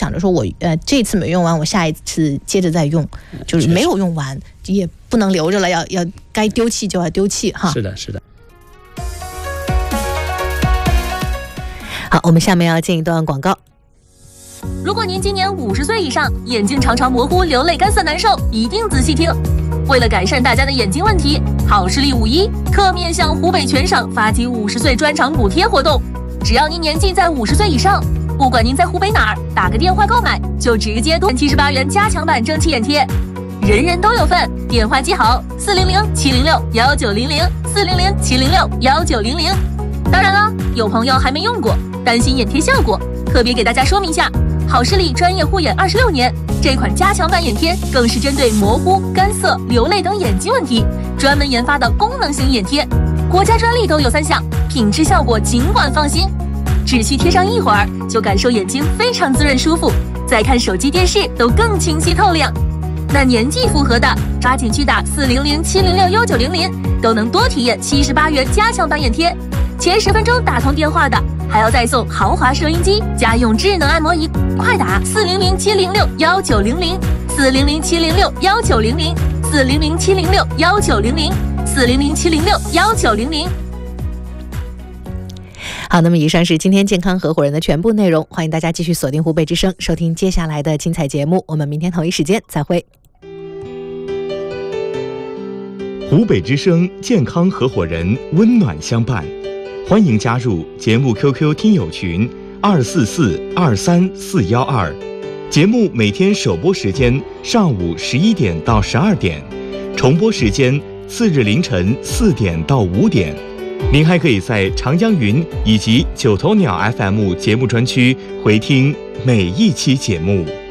想着说我这次没用完，我下一次接着再用，就是没有用完也不能留着了，要该丢弃就要丢弃哈。 是的，是的。 好，我们下面要进一段广告。 如果您今年50岁以上，眼睛常常模糊、流泪、干涩难受，一定仔细听。为了改善大家的眼睛问题，好视力51特面向湖北全省发起50岁专场补贴活动。只要您年纪在50岁以上，不管您在湖北哪儿，打个电话购买，就直接多78元加强版蒸汽眼贴，人人都有份。电话记好：400-706-1900，400-706-1900。当然了，有朋友还没用过，担心眼贴效果，特别给大家说明一下。好视力专业护眼26年，这款加强版眼贴更是针对模糊、干涩、流泪等眼睛问题专门研发的功能型眼贴，国家专利都有3项，品质效果尽管放心。只需贴上一会儿，就感受眼睛非常滋润舒服，再看手机电视都更清晰透亮。那年纪符合的，抓紧去打400-706-1900，都能多体验78元加强版眼贴。前10分钟打通电话的，还要再送豪华收音机、家用智能按摩仪。快打400-706-1900，400-706-1900，400-706-1900。 好，那么以上是今天健康合伙人的全部内容，欢迎大家继续锁定湖北之声，收听接下来的精彩节目。我们明天同一时间再会。 湖北之声健康合伙人，温暖相伴，欢迎加入节目 QQ 听友群244-23412。节目每天首播时间上午11点到12点，重播时间次日凌晨4点到5点。您还可以在长江云以及九头鸟 FM 节目专区回听每一期节目。